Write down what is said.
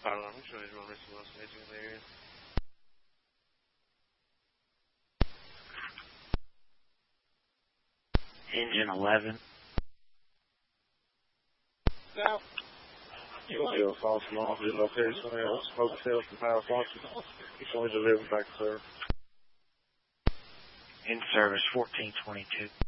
I'm sure there's one missing one staging in the area. Engine 11. South. Still false alarm, the location, smoke cells and power function. It's only delivered back to service. In service 1422.